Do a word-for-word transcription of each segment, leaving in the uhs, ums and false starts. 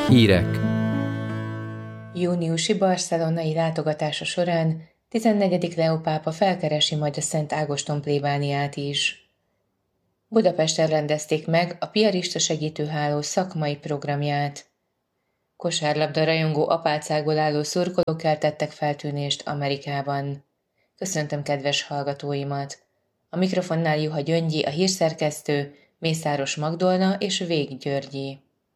Hírek. Júniusi barcelonai látogatása során tizennegyedik Leó pápa felkeresi majd a Szent Ágoston plébániát is. Budapesten rendezték meg a Piarista Segítőháló szakmai programját. Kosárlabda rajongó apácákból álló szurkolók keltettek feltűnést Amerikában. Köszöntöm kedves hallgatóimat! A mikrofonnál Juha Gyöngyi, a hírszerkesztő, Mészáros Magdolna és Vég Györgyi.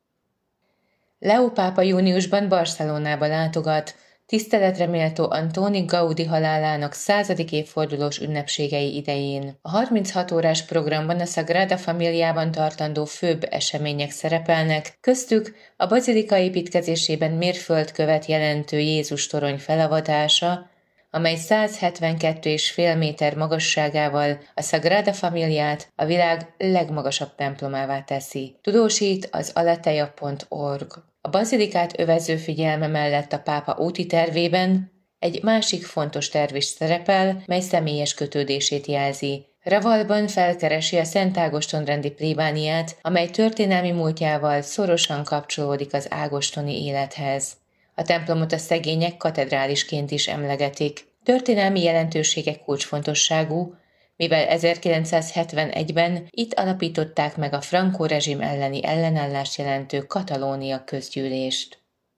Leó pápa júniusban Barcelonába látogat, tiszteletre méltó Antoni Gaudí halálának századik évfordulós ünnepségei idején. A harminchat órás programban a Sagrada Familiában tartandó főbb események szerepelnek, köztük a bazilika építkezésében mérföldkövet jelentő Jézus torony felavatása, amely száz hetvenkettő egész öt méter magasságával a Sagrada Familiát a világ legmagasabb templomává teszi, tudósít az aleteia pont org. A bazilikát övező figyelme mellett a pápa úti tervében egy másik fontos terv is szerepel, mely személyes kötődését jelzi. Ravalban felkeresi a Szent Ágoston rendi plébániát, amely történelmi múltjával szorosan kapcsolódik az ágostoni élethez. A templomot a szegények katedrálisként is emlegetik. Történelmi jelentősége kulcsfontosságú, mivel ezerkilencszázhetvenegyben itt alapították meg a Franco rezsim elleni ellenállást jelentő Katalónia közgyűlést.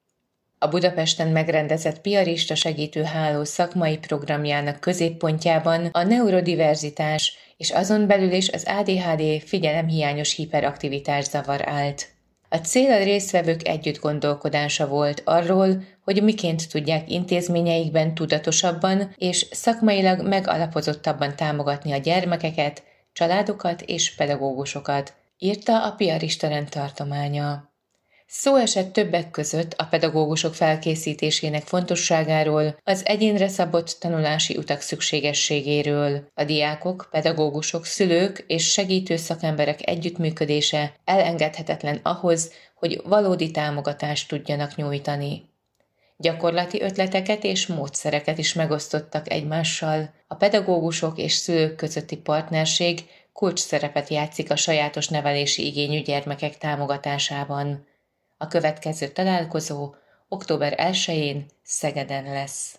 A Budapesten megrendezett Piarista Segítőháló szakmai programjának középpontjában a neurodiverzitás és azon belül is az á dé há dé figyelemhiányos hiperaktivitás zavar állt. A cél a résztvevők együtt gondolkodása volt arról, hogy miként tudják intézményeikben tudatosabban és szakmailag megalapozottabban támogatni a gyermekeket, családokat és pedagógusokat, írta a Piarista rendtartománya. Szó esett többek között a pedagógusok felkészítésének fontosságáról, az egyénre szabott tanulási utak szükségességéről. A diákok, pedagógusok, szülők és segítő szakemberek együttműködése elengedhetetlen ahhoz, hogy valódi támogatást tudjanak nyújtani. Gyakorlati ötleteket és módszereket is megosztottak egymással. A pedagógusok és szülők közötti partnerség kulcs szerepet játszik a sajátos nevelési igényű gyermekek támogatásában. A következő találkozó október elsején Szegeden lesz.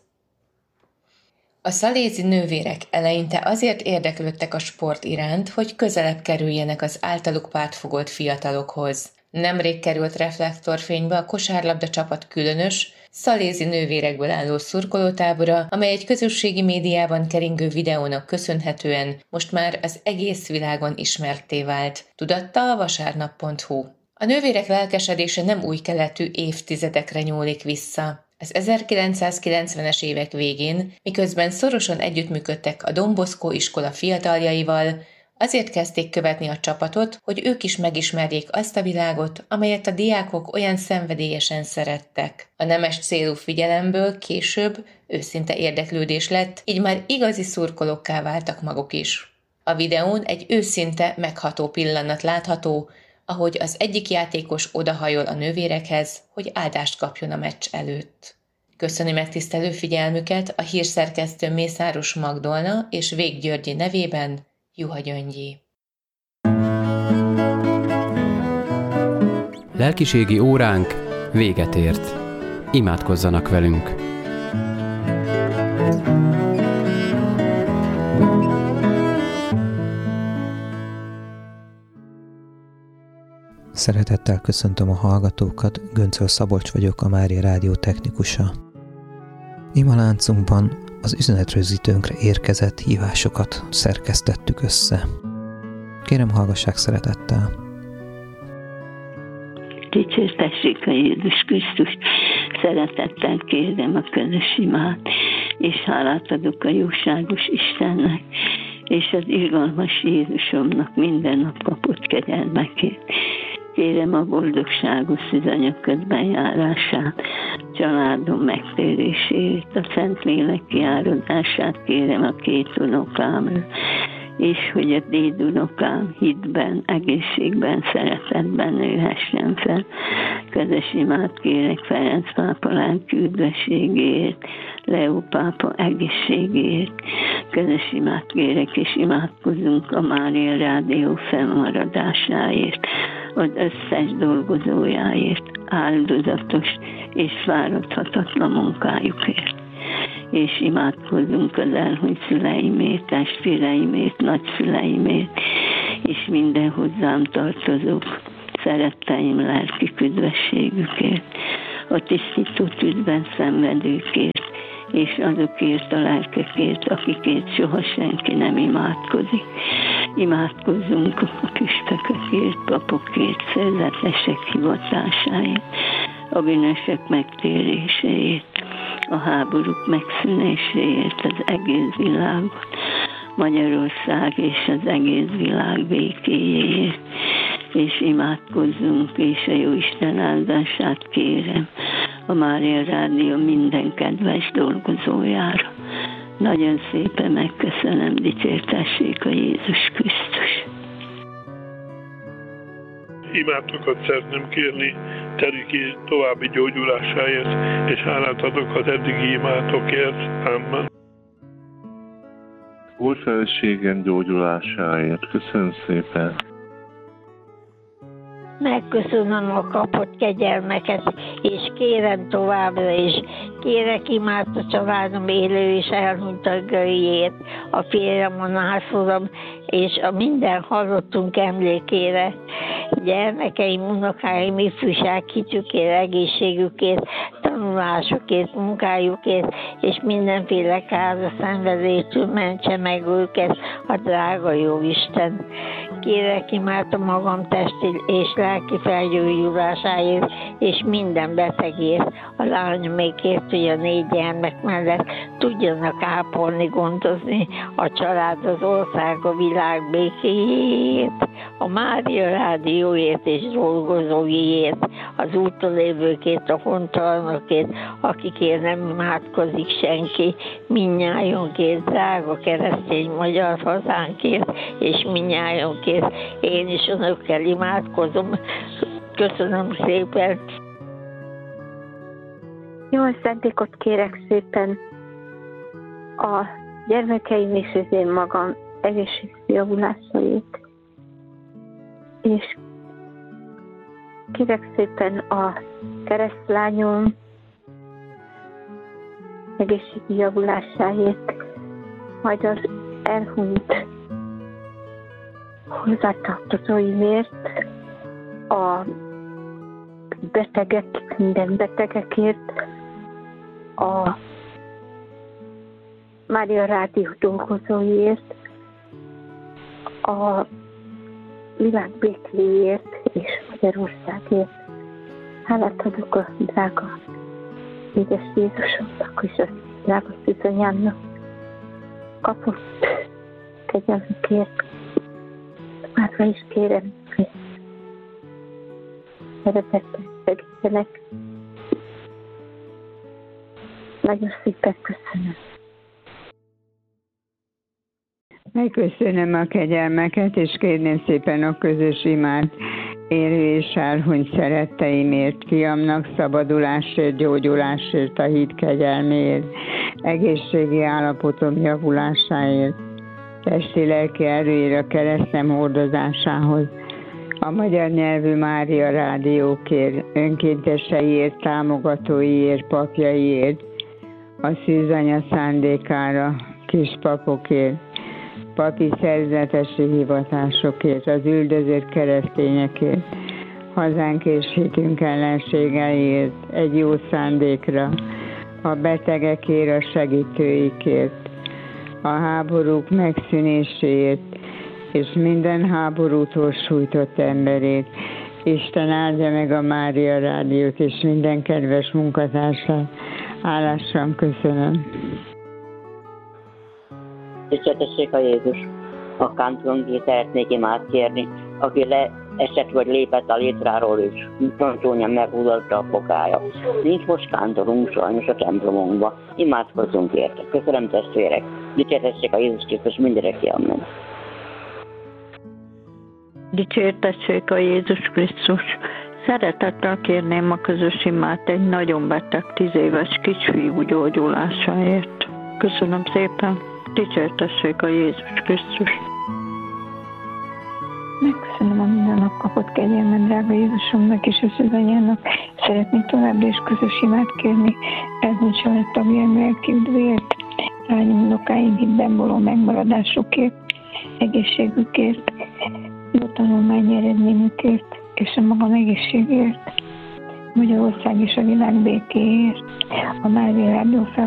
A szalézi nővérek eleinte azért érdeklődtek a sport iránt, hogy közelebb kerüljenek az általuk pártfogolt fiatalokhoz. Nemrég került reflektorfénybe a kosárlabda csapat különös, szalézi nővérekből álló szurkolótábora, amely egy közösségi médiában keringő videónak köszönhetően most már az egész világon ismertté vált, tudatta a vasárnap pont hu. A nővérek lelkesedése nem új keletű, évtizedekre nyúlik vissza. Az ezerkilencszázkilencvenes évek végén, miközben szorosan együttműködtek a Don Bosco iskola fiataljaival, azért kezdték követni a csapatot, hogy ők is megismerjék azt a világot, amelyet a diákok olyan szenvedélyesen szerettek. A nemes célú figyelemből később őszinte érdeklődés lett, így már igazi szurkolókká váltak maguk is. A videón egy őszinte, megható pillanat látható, ahogy az egyik játékos odahajol a nővérekhez, hogy áldást kapjon a meccs előtt. Köszöni megtisztelő figyelmüket a hírszerkesztő Mészáros Magdolna és Vég Györgyi nevében Juha Gyöngyi. Lelkiségi óránk véget ért. Imádkozzanak velünk! Szeretettel köszöntöm a hallgatókat, Göncöl Szabolcs vagyok, a Mária Rádió technikusa. Imaláncunkban az üzenetrögzítőnkre érkezett hívásokat szerkesztettük össze. Kérem, hallgassák szeretettel. Dicsértessék a Jézus Krisztust, szeretettel kérem a közös imát, és hálát adok a jóságos Istennek, és az irgalmas Jézusomnak minden nap kapott kegyelmekért. Kérem a boldogságos szüzanyag közbenjárását, családom megtérését, a Szentlélek kiáradását kérem a két unokámra, és hogy a déd unokám hitben, egészségben, szeretetben nőhessen fel. Közös imát kérek Ferenc pápa lelki üdvösségéért, Leó pápa egészségéért. Közös imát kérek, és imádkozunk a Mária Rádió fennmaradásáért, az összes dolgozójáért, áldozatos és fáradhatatlan munkájukért. És imádkozzunk az elhunyt szüleimért, testvéreimért, nagyszüleimért, és minden hozzám tartozók, szeretteim lelki üdvességükért, a tisztító tűzben szenvedőkért, és azokért a lelkekért, akikért soha senki nem imádkozik. Imádkozzunk a püspökökért, papokért, szerzetesek hivatásáért, a bűnösök megtéréséért, a háborúk megszűnéséért az egész világon, Magyarország és az egész világ békéjéért, és imádkozzunk, és a Jóisten áldását kérem a Mária Rádió minden kedves dolgozójára. Nagyon szépen megköszönöm, dicsértessék a Jézus Krisztus. Imátokat szeretném kérni Teriki további gyógyulásáért, és hálát adok az eddigi imátokért. Amen. Úr feleségem gyógyulásáért. Köszönöm szépen. Megköszönöm a kapott kegyelmeket, és kérem továbbra is, kérek imád a családom élő és elhunyt tagjaiért, a férjem, a nászorom, és a minden hallottunk emlékére, gyermekeim, unokáim, ifjúság hitükért, egészségükért, tanulásukért, munkájukért, és mindenféle káros szenvedéstől mentse meg őket a drága jó Isten. Kérek imád a magam testi és lelki felgyógyulásáért, és minden betegért, a lányomékért, hogy a négy gyermek mellett tudjanak ápolni, gondozni a család, az ország, a világ békéjét, a Mária Rádióért és dolgozóiért, az úton lévőkért, a hontalanokért, akikért nem imádkozik senki, mindnyájunkért, drága keresztény magyar hazánkért, és mindnyájunkért. Én is önökkel imádkozom. Köszönöm szépen. Jó szándékot kérek szépen a gyermekeim és az én magam egészségjavulásáért, és kérek szépen a keresztlányom egészségi javulásáért, majd az elhunyt hozzátartozóimért, a betegek, minden betegekért, a Mária Rádió dolgozóiért, a világ békéjéért és Magyarországért. Hálát adok a drága édes Jézusomnak és a drága szűzanyámnak kapott kegyelmükért. Márra is kérem, hogy szeretettel segítsenek. Nagyon szépen köszönöm. Megköszönöm a kegyelmeket, és kérném szépen a közös imát élő és elhunyt szeretteimért, fiamnak szabadulásért, gyógyulásért, a hit kegyelméért, egészségi állapotom javulásáért, testi-lelki erőért, a keresztem hordozásához, a magyar nyelvű Mária Rádiókért, önkénteseiért, támogatóiért, papjaiért, a szűzanya szándékára, kispapokért, papi szerzetesi hivatásokért, az üldözött keresztényekért, hazánk és hitünk ellenségeiért, egy jó szándékra, a betegekért, a segítőikért, a háborúk megszűnéséért, és minden háborútól sújtott emberét. Isten áldja meg a Mária Rádiót, és minden kedves munkatársát. Hálásan köszönöm. Dicsértessék a Jézus! A Kántorongét szeretnék imád kérni, aki leesett vagy lépett a létráról, és csontsónya meghúzotta a fogája. Nincs most kántorunk sajnos a templomunkban. Imádkozzunk érte. Köszönöm, testvérek! Dicsértessék a Jézus Krisztus mindenki, amen. Dicsértessék a Jézus Krisztus! Szeretettel kérném a közös imát egy nagyon beteg tíz éves kisfiú gyógyulásáért. Köszönöm szépen! Dicsértessék a Jézus Krisztus! Megköszönöm a minden nap kapott kegyelmet, drága Jézusomnak és az anyának. Szeretnék továbbra is közös imát kérni, elhunyt családtagjaim lelki üdvéért, lányom unokáim hitben való megmaradásukért, egészségükért, jó tanulmányi eredményükért és a magam egészségért, Magyarország és a világ békéért, a Mária Rádió